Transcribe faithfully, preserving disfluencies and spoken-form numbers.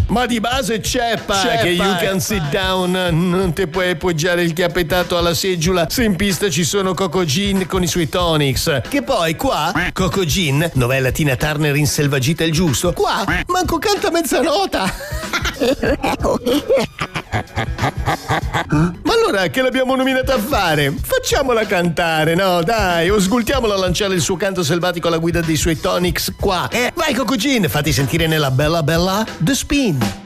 Ma di base ceppa, Ceppa, che you can ceppa. sit down, non ti puoi appoggiare il chiappetato alla seggiola se in pista ci sono Coco Gin con i suoi tonics. Che poi qua, Coco Gin, novella Tina Turner inselvagita il giusto, qua manco canta mezza nota. Ma allora che l'abbiamo nominata a fare? Facciamola cantare, no? Dai, o sgultiamola a lanciare il suo canto selvatico alla guida dei suoi tonics qua. Eh, vai Coco Gin, fatti sentire nella bella bella The Spin.